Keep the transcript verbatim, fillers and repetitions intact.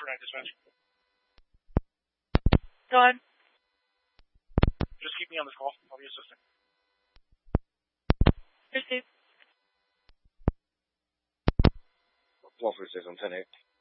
for night dispatch. Go ahead. Just keep me on this call. I'll be assisting. Receive. twelve three six on ten eight.